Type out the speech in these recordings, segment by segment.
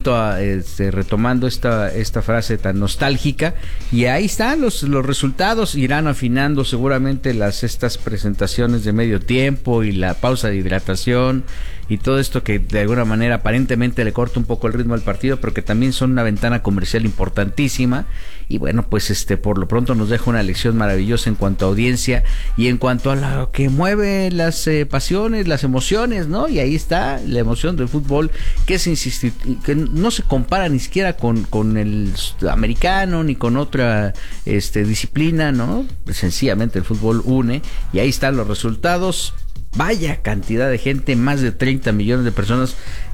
poquito retomando esta frase tan nostálgica, y ahí están los resultados. Irán afinando seguramente estas presentaciones de medio tiempo y la pausa de hidratación y todo esto que de alguna manera aparentemente le corta un poco el ritmo al partido, pero que también son una ventana comercial importantísima. Y bueno, pues por lo pronto nos deja una lección maravillosa en cuanto a audiencia y en cuanto a lo que mueve las pasiones, las emociones, ¿no? Y ahí está la emoción del fútbol, que que no se compara ni siquiera con el americano ni con otra disciplina, ¿no? Sencillamente el fútbol une, y ahí están los resultados. Vaya cantidad de gente, más de 30 millones de personas,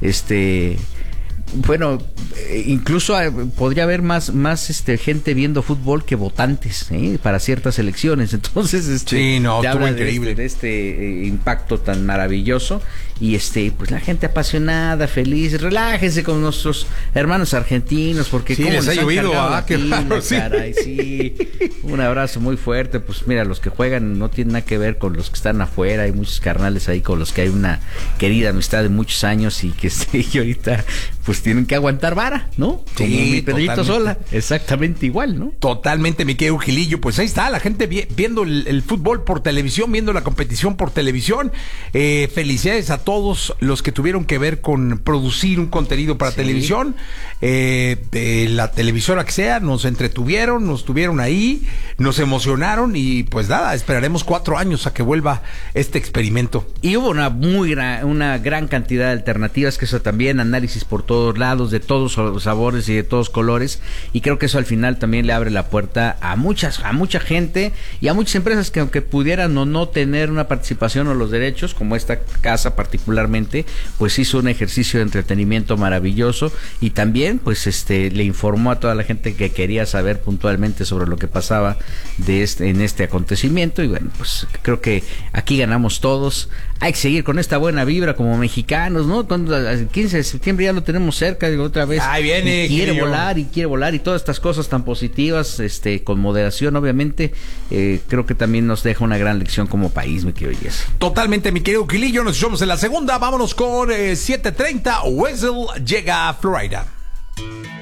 bueno, incluso podría haber más gente viendo fútbol que votantes para ciertas elecciones. Entonces, sí, no, te habla increíble de este impacto tan maravilloso. Y pues la gente apasionada, feliz. Relájense con nuestros hermanos argentinos, porque sí, les ha llovido, qué raro, sí. Caray, sí. Un abrazo muy fuerte. Pues mira, los que juegan no tienen nada que ver con los que están afuera. Hay muchos carnales ahí con los que hay una querida amistad de muchos años, y que y ahorita pues tienen que aguantar vara, ¿no? Como sí, mi Pedrito Sola, exactamente igual, ¿no? Totalmente, mi querido Gilillo. Pues ahí está, la gente viendo el fútbol por televisión, viendo la competición por televisión. Felicidades a todos los que tuvieron que ver con producir un contenido para televisión. De la televisora que sea, nos entretuvieron, nos tuvieron ahí, nos emocionaron, y pues nada, esperaremos 4 años a que vuelva este experimento. Y hubo una gran cantidad de alternativas, que eso también, análisis por todos lados, de todos los sabores y de todos colores, y creo que eso al final también le abre la puerta a mucha gente y a muchas empresas que, aunque pudieran o no tener una participación o los derechos, como esta casa particularmente, pues hizo un ejercicio de entretenimiento maravilloso, y también pues le informó a toda la gente que quería saber puntualmente sobre lo que pasaba en este acontecimiento. Y bueno, pues creo que aquí ganamos todos. Hay que seguir con esta buena vibra como mexicanos, ¿no? Cuando el 15 de septiembre ya lo tenemos cerca, digo, otra vez. Ahí viene, y quiere volar, y todas estas cosas tan positivas, con moderación, obviamente. Creo que también nos deja una gran lección como país, mi querido Jess. Totalmente, mi querido Gilillo. Nos echamos en la segunda. Vámonos con 7:30. Wessel llega a Florida.